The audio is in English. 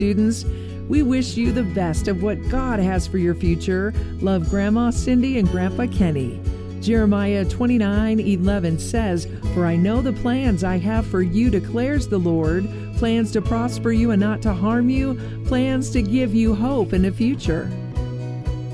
Students, we wish you the best of what God has for your future. Love Grandma Cindy and Grandpa Kenny. Jeremiah 29:11 says, "For I know the plans I have for you, declares the Lord, plans to prosper you and not to harm you, plans to give you hope and a future."